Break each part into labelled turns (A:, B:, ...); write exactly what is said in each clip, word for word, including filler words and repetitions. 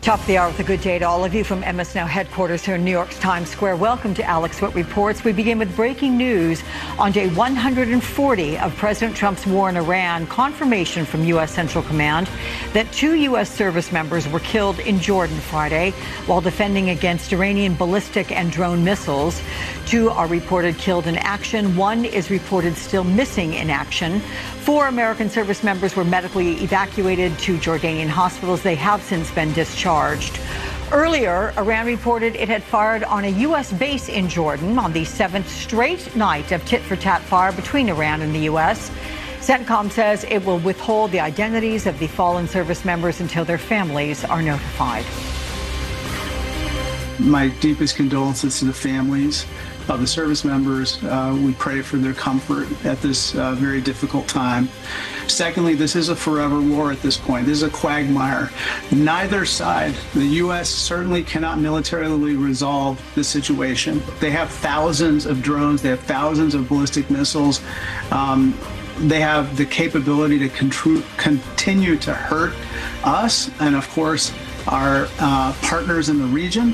A: Top of the hour with a good day to all of you from M S Now headquarters here in New York's Times Square. Welcome to Alex What Reports. We begin with breaking news on day one hundred forty of President Trump's war in Iran. Confirmation from U S Central Command that two U S service members were killed in Jordan Friday while defending against Iranian ballistic and drone missiles. Two are reported killed in action. One is reported still missing in action. Four American service members were medically evacuated to Jordanian hospitals. They have since been discharged. Earlier, Iran reported it had fired on a U S base in Jordan on the seventh straight night of tit-for-tat fire between Iran and the U S. CENTCOM says it will withhold the identities of the fallen service members until their families are notified.
B: My deepest condolences to the families of the service members. Uh, we pray for their comfort at this uh, very difficult time. Secondly, this is a forever war at this point. This is a quagmire. Neither side, the U S certainly cannot militarily resolve the situation. They have thousands of drones. They have thousands of ballistic missiles. Um, they have the capability to contru- continue to hurt us and, of course, our uh, partners in the region.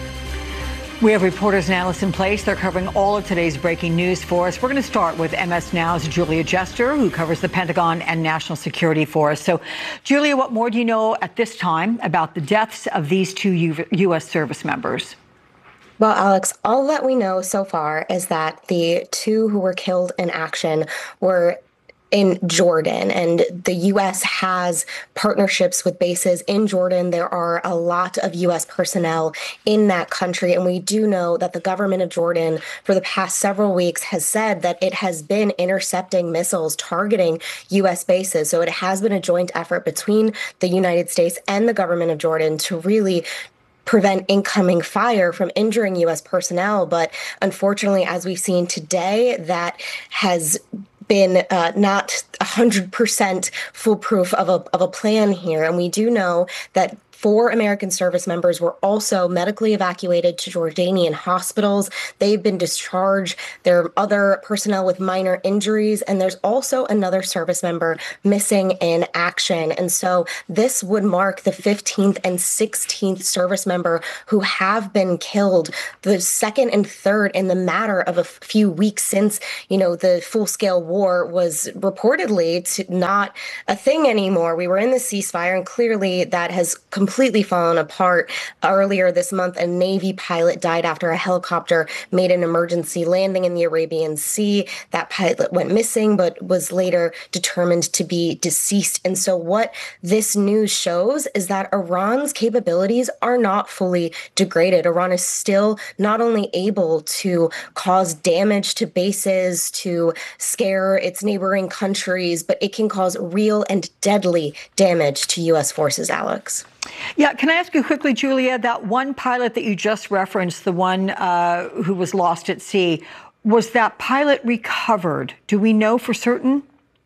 A: We have reporters and analysts in place. They're covering all of today's breaking news for us. We're going to start with M S Now's Julia Jester, who covers the Pentagon and national security for us. So, Julia, what more do you know at this time about the deaths of these two U S service members?
C: Well, Alex, all that we know so far is that the two who were killed in action were in Jordan, and the U S has partnerships with bases in Jordan. There are a lot of U S personnel in that country, and we do know that the government of Jordan for the past several weeks has said that it has been intercepting missiles targeting U S bases. So it has been a joint effort between the United States and the government of Jordan to really prevent incoming fire from injuring U S personnel. But unfortunately, as we've seen today, that has been uh, not one hundred percent foolproof of a, of a plan here. And we do know that four American service members were also medically evacuated to Jordanian hospitals. They've been discharged. There are other personnel with minor injuries, and there's also another service member missing in action. And so this would mark the fifteenth and sixteenth service member who have been killed, the second and third in the matter of a few weeks since, you know, the full-scale war was reportedly to not a thing anymore. We were in the ceasefire, and clearly that has completely completely fallen apart. Earlier this month, a Navy pilot died after a helicopter made an emergency landing in the Arabian Sea. That pilot went missing, but was later determined to be deceased. And so what this news shows is that Iran's capabilities are not fully degraded. Iran is still not only able to cause damage to bases, to scare its neighboring countries, but it can cause real and deadly damage to U S forces, Alex.
A: Yeah, can I ask you quickly, Julia, that one pilot that you just referenced, the one uh, who was lost at sea, was that pilot recovered? Do we know for certain?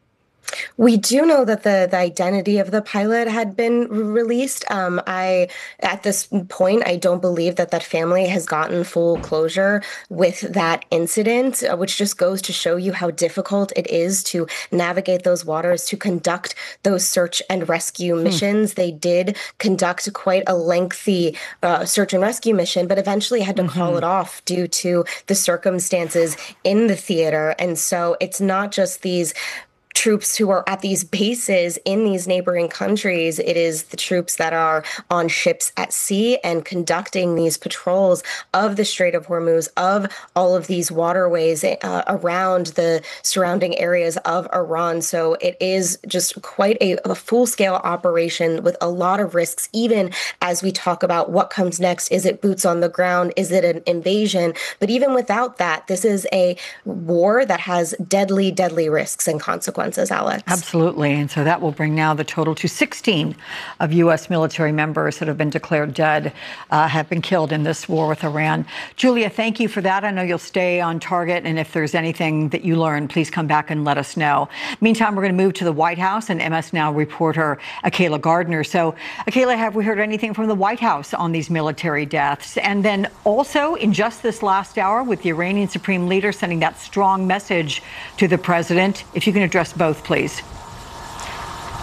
C: We do know that the, the identity of the pilot had been released. Um, I, at this point, I don't believe that that family has gotten full closure with that incident, uh, which just goes to show you how difficult it is to navigate those waters, to conduct those search and rescue missions. Hmm. They did conduct quite a lengthy uh, search and rescue mission, but eventually had to mm-hmm. call it off due to the circumstances in the theater. And so it's not just these troops who are at these bases in these neighboring countries. It is the troops that are on ships at sea and conducting these patrols of the Strait of Hormuz, of all of these waterways uh, around the surrounding areas of Iran. So it is just quite a, a full-scale operation with a lot of risks, even as we talk about what comes next. Is it boots on the ground? Is it an invasion? But even without that, this is a war that has deadly, deadly risks and consequences. Alex.
A: Absolutely. And so that will bring now the total to sixteen of U S military members that have been declared dead, uh, have been killed in this war with Iran. Julia, thank you for that. I know you'll stay on target. And if there's anything that you learn, please come back and let us know. Meantime, we're going to move to the White House and M S Now reporter Akayla Gardner. So, Akayla, have we heard anything from the White House on these military deaths? And then also, in just this last hour, with the Iranian Supreme Leader sending that strong message to the president, if you can address both, please.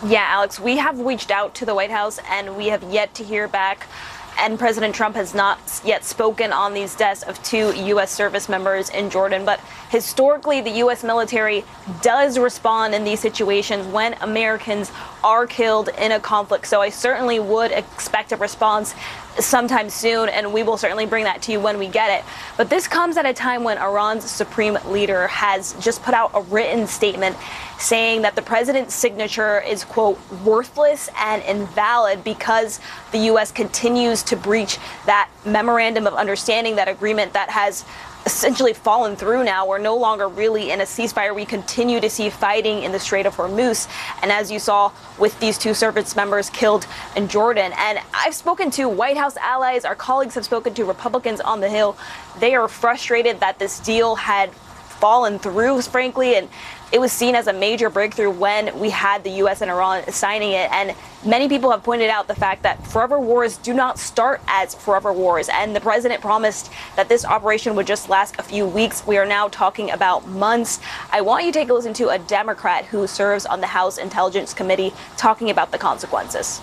D: Yeah, Alex, we have reached out to the White House and we have yet to hear back. And President Trump has not yet spoken on these deaths of two U S service members in Jordan. But historically, the U S military does respond in these situations when Americans are killed in a conflict. So I certainly would expect a response sometime soon, and we will certainly bring that to you when we get it. But this comes at a time when Iran's supreme leader has just put out a written statement saying that the president's signature is, quote, worthless and invalid because the U S continues to breach that memorandum of understanding, that agreement that has essentially fallen through now. We're no longer really in a ceasefire. We continue to see fighting in the Strait of Hormuz. And as you saw with these two service members killed in Jordan. And I've spoken to White House allies. Our colleagues have spoken to Republicans on the Hill. They are frustrated that this deal had fallen through, frankly, and it was seen as a major breakthrough when we had the U S and Iran signing it. And many people have pointed out the fact that forever wars do not start as forever wars. And the president promised that this operation would just last a few weeks. We are now talking about months. I want you to take a listen to a Democrat who serves on the House Intelligence Committee talking about the consequences.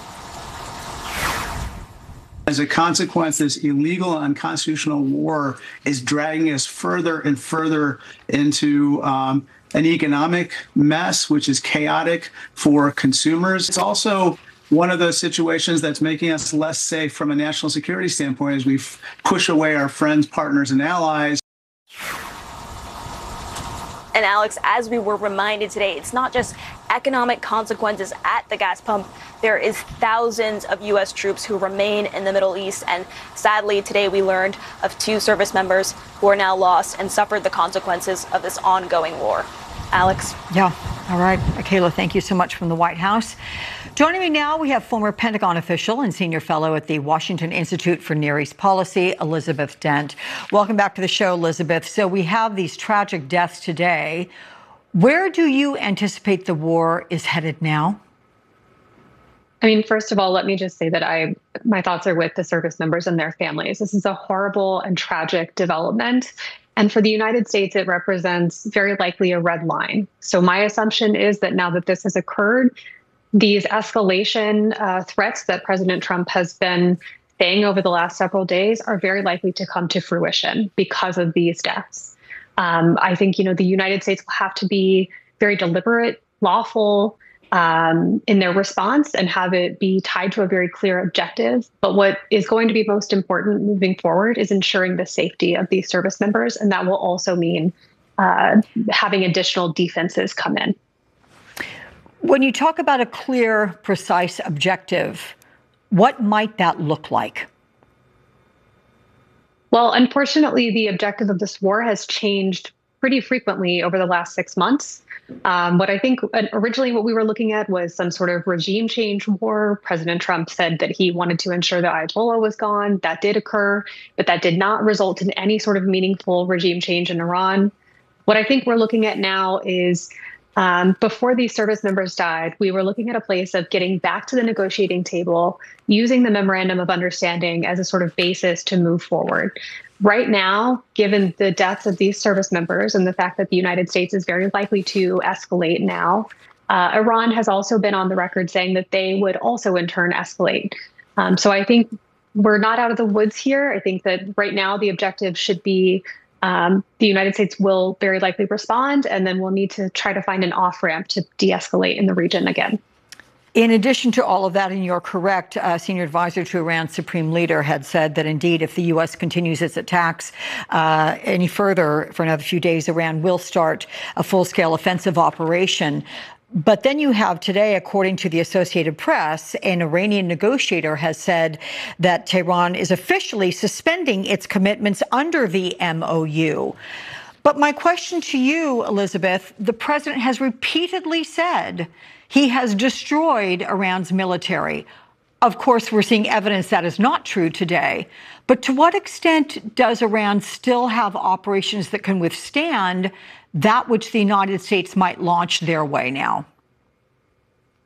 B: As a consequence, this illegal and unconstitutional war is dragging us further and further into um, an economic mess, which is chaotic for consumers. It's also one of those situations that's making us less safe from a national security standpoint as we f- push away our friends, partners, and allies.
D: And Alex, as we were reminded today, it's not just economic consequences at the gas pump. There is thousands of U S troops who remain in the Middle East. And sadly, today we learned of two service members who are now lost and suffered the consequences of this ongoing war. Alex?
A: Yeah. All right. Akayla, thank you so much from the White House. Joining me now, we have former Pentagon official and senior fellow at the Washington Institute for Near East Policy, Elizabeth Dent. Welcome back to the show, Elizabeth. So we have these tragic deaths today. Where do you anticipate the war is headed now?
E: I mean, first of all, let me just say that I, my thoughts are with the service members and their families. This is a horrible and tragic development. And for the United States, it represents very likely a red line. So my assumption is that now that this has occurred, these escalation uh, threats that President Trump has been saying over the last several days are very likely to come to fruition because of these deaths. Um, I think, you know, the United States will have to be very deliberate, lawful um, in their response and have it be tied to a very clear objective. But what is going to be most important moving forward is ensuring the safety of these service members. And that will also mean uh, having additional defenses come in.
A: When you talk about a clear, precise objective, what might that look like?
E: Well, unfortunately, the objective of this war has changed pretty frequently over the last six months. Um, what I think originally what we were looking at was some sort of regime change war. President Trump said that he wanted to ensure that Ayatollah was gone. That did occur, but that did not result in any sort of meaningful regime change in Iran. What I think we're looking at now is Um, before these service members died, we were looking at a place of getting back to the negotiating table, using the memorandum of understanding as a sort of basis to move forward. Right now, given the deaths of these service members and the fact that the United States is very likely to escalate now, uh, Iran has also been on the record saying that they would also in turn escalate. Um, so I think we're not out of the woods here. I think that right now the objective should be Um, the United States will very likely respond, and then we'll need to try to find an off-ramp to de-escalate in the region again.
A: In addition to all of that, and you're correct, uh, senior advisor to Iran's supreme leader had said that indeed, if the U S continues its attacks uh, any further for another few days, Iran will start a full-scale offensive operation. But then you have today, according to the Associated Press, an Iranian negotiator has said that Tehran is officially suspending its commitments under the M O U. But my question to you, Elizabeth, the president has repeatedly said he has destroyed Iran's military. Of course, we're seeing evidence that is not true today. But to what extent does Iran still have operations that can withstand that which the United States might launch their way now?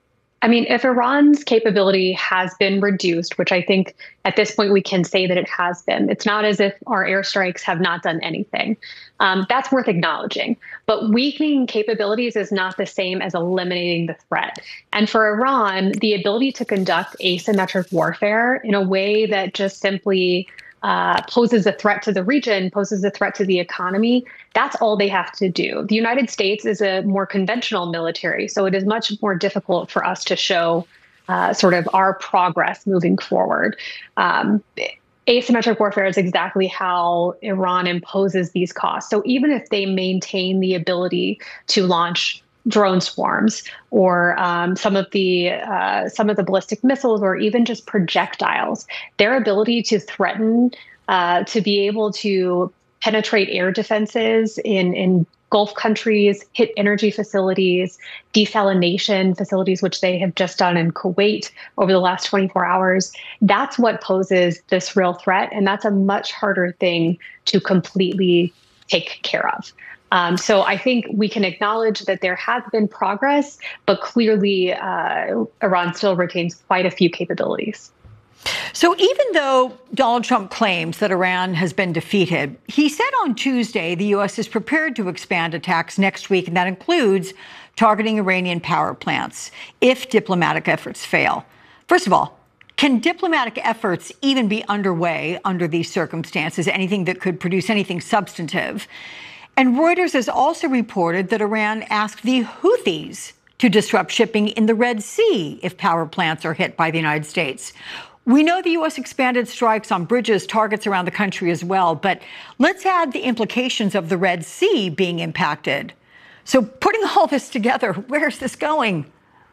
E: I mean, if Iran's capability has been reduced, which I think at this point we can say that it has been, it's not as if our airstrikes have not done anything. Um, that's worth acknowledging. But weakening capabilities is not the same as eliminating the threat. And for Iran, the ability to conduct asymmetric warfare in a way that just simply Uh, poses a threat to the region, poses a threat to the economy, that's all they have to do. The United States is a more conventional military, so it is much more difficult for us to show uh, sort of our progress moving forward. Um, asymmetric warfare is exactly how Iran imposes these costs. So even if they maintain the ability to launch drone swarms or um, some of the uh, some of the ballistic missiles or even just projectiles, their ability to threaten, uh, to be able to penetrate air defenses in, in Gulf countries, hit energy facilities, desalination facilities, which they have just done in Kuwait over the last twenty-four hours, that's what poses this real threat. And that's a much harder thing to completely take care of. Um, so I think we can acknowledge that there has been progress, but clearly uh, Iran still retains quite a few capabilities.
A: So even though Donald Trump claims that Iran has been defeated, he said on Tuesday the U S is prepared to expand attacks next week, and that includes targeting Iranian power plants if diplomatic efforts fail. First of all, can diplomatic efforts even be underway under these circumstances, anything that could produce anything substantive? And Reuters has also reported that Iran asked the Houthis to disrupt shipping in the Red Sea if power plants are hit by the United States. We know the U S expanded strikes on bridges, targets around the country as well, but let's add the implications of the Red Sea being impacted. So putting all this together, where's this going?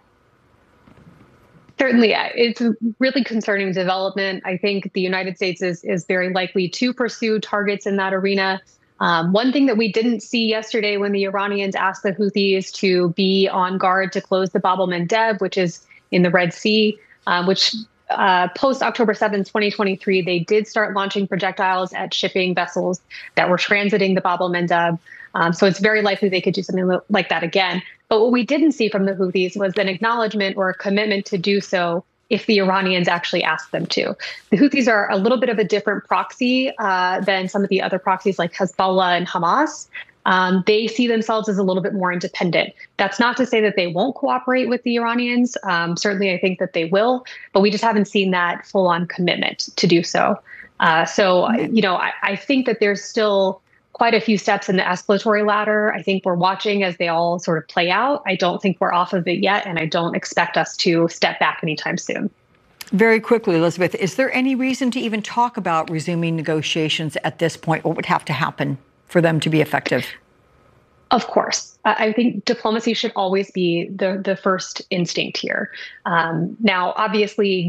E: Certainly, it's a really concerning development. I think the United States is, is very likely to pursue targets in that arena. Um, one thing that we didn't see yesterday when the Iranians asked the Houthis to be on guard to close the Bab el-Mandeb, which is in the Red Sea, uh, which uh, post October seventh, twenty twenty-three, they did start launching projectiles at shipping vessels that were transiting the Bab el-Mandeb. Um, so it's very likely they could do something like that again. But what we didn't see from the Houthis was an acknowledgement or a commitment to do so if the Iranians actually asked them to. The Houthis are a little bit of a different proxy uh, than some of the other proxies like Hezbollah and Hamas. Um, they see themselves as a little bit more independent. That's not to say that they won't cooperate with the Iranians. Um, certainly, I think that they will, but we just haven't seen that full-on commitment to do so. Uh, so, you know, I, I think that there's still quite a few steps in the escalatory ladder. I think we're watching as they all sort of play out. I don't think we're off of it yet, and I don't expect us to step back anytime soon.
A: Very quickly, Elizabeth, is there any reason to even talk about resuming negotiations at this point? What would have to happen for them to be effective?
E: Of course. I think diplomacy should always be the, the first instinct here. Um, now, obviously,